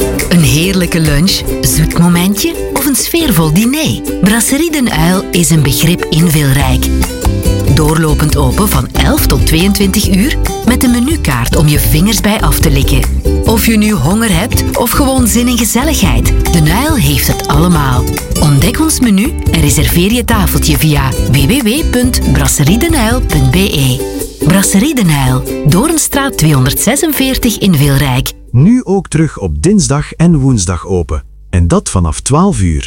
Een heerlijke lunch, zoet momentje of een sfeervol diner? Brasserie Den Uil is een begrip in Wilrijk. Doorlopend open van 11 tot 22 uur met een menukaart om je vingers bij af te likken. Of je nu honger hebt of gewoon zin in gezelligheid, Den Uil heeft het allemaal. Ontdek ons menu en reserveer je tafeltje via www.brasseriedenuil.be. Brasserie Den Uil, Doornstraat 246 in Wilrijk. Nu ook terug op dinsdag en woensdag open. En dat vanaf 12 uur.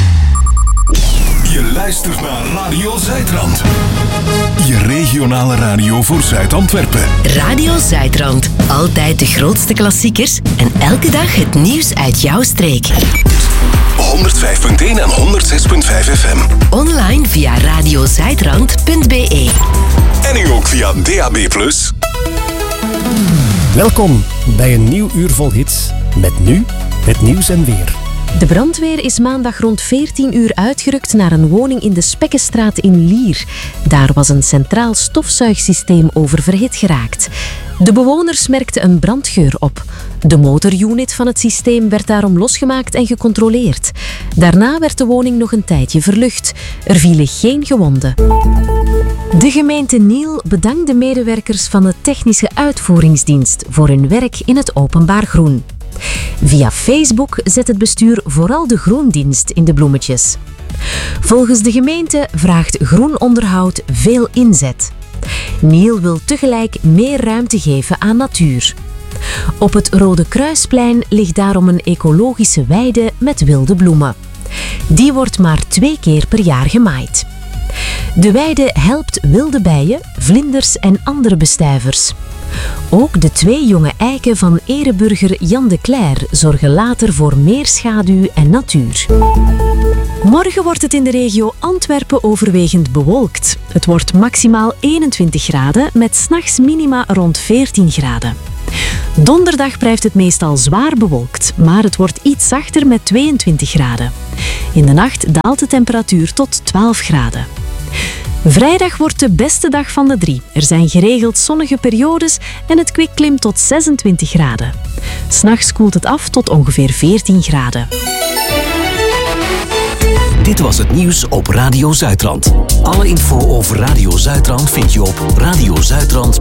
Je luistert naar Radio Zuidrand. Je regionale radio voor Zuid-Antwerpen. Radio Zuidrand. Altijd de grootste klassiekers en elke dag het nieuws uit jouw streek. 105.1 en 106.5 FM. Online via radiozuidrand.be. En nu ook via DAB+. Welkom bij een nieuw uur vol hits. Met nu het nieuws en weer. De brandweer is maandag rond 14 uur uitgerukt naar een woning in de Spekkenstraat in Lier. Daar was een centraal stofzuigsysteem oververhit geraakt. De bewoners merkten een brandgeur op. De motorunit van het systeem werd daarom losgemaakt en gecontroleerd. Daarna werd de woning nog een tijdje verlucht. Er vielen geen gewonden. De gemeente Niel bedankt de medewerkers van de Technische Uitvoeringsdienst voor hun werk in het openbaar groen. Via Facebook zet het bestuur vooral de groendienst in de bloemetjes. Volgens de gemeente vraagt groen onderhoud veel inzet. Niel wil tegelijk meer ruimte geven aan natuur. Op het Rode Kruisplein ligt daarom een ecologische weide met wilde bloemen. Die wordt maar 2 keer per jaar gemaaid. De weide helpt wilde bijen, vlinders en andere bestuivers. Ook de 2 jonge eiken van ereburger Jan de Cler zorgen later voor meer schaduw en natuur. Morgen wordt het in de regio Antwerpen overwegend bewolkt. Het wordt maximaal 21 graden met 's nachts minima rond 14 graden. Donderdag blijft het meestal zwaar bewolkt, maar het wordt iets zachter met 22 graden. In de nacht daalt de temperatuur tot 12 graden. Vrijdag wordt de beste dag van de 3. Er zijn geregeld zonnige periodes en het kwik klimt tot 26 graden. 's Nachts koelt het af tot ongeveer 14 graden. Dit was het nieuws op Radio Zuidrand. Alle info over Radio Zuidrand vind je op radiozuidrand.be.